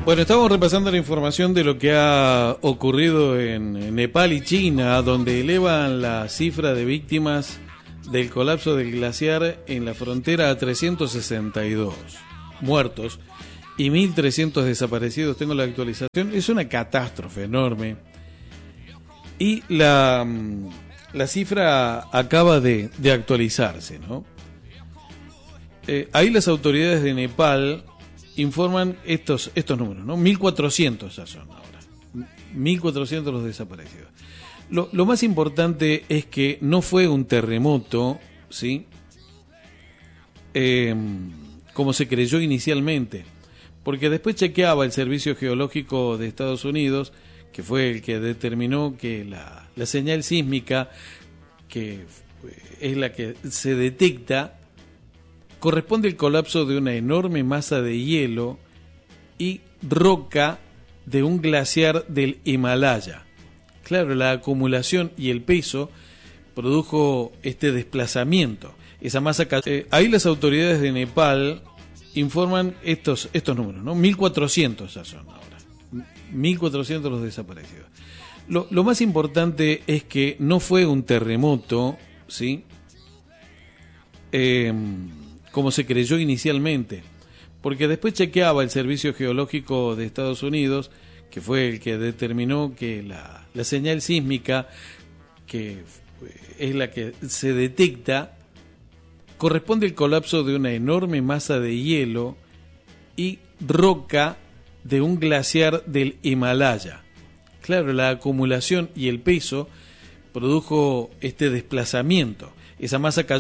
Bueno, estamos repasando la información de lo que ha ocurrido en Nepal y China, donde elevan la cifra de víctimas del colapso del glaciar en la frontera a 362 muertos y 1.300 desaparecidos. Tengo la actualización. Es una catástrofe enorme. Y la cifra acaba de actualizarse, ¿no? Ahí las autoridades de Nepal informan estos números, ¿no? 1.400 ya son ahora. 1.400 los desaparecidos. Lo más importante es que no fue un terremoto, ¿sí? Como se creyó inicialmente. Porque después chequeaba el Servicio Geológico de Estados Unidos, que fue el que determinó que la señal sísmica, que es la que se detecta, corresponde al colapso de una enorme masa de hielo y roca de un glaciar del Himalaya. Claro, la acumulación y el peso produjo este desplazamiento. Esa masa ahí las autoridades de Nepal informan estos números, ¿no? 1.400 ya son ahora. 1.400 los desaparecidos. Lo más importante es que no fue un terremoto, ¿sí? Como se creyó inicialmente, porque después chequeaba el Servicio Geológico de Estados Unidos, que fue el que determinó que la señal sísmica, que es la que se detecta, corresponde al colapso de una enorme masa de hielo y roca de un glaciar del Himalaya. Claro, la acumulación y el peso produjo este desplazamiento. Esa masa cayó